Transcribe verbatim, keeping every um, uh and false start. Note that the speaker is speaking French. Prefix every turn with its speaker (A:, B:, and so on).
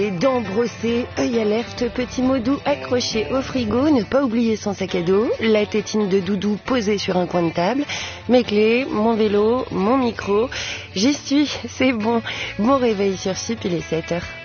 A: Dents brossées, œil alerte, petit mot doux accroché au frigo, ne pas oublier son sac à dos, la tétine de doudou posée sur un coin de table, mes clés, mon vélo, mon micro. J'y suis, c'est bon. Bon réveil sur Sup, il est sept heures.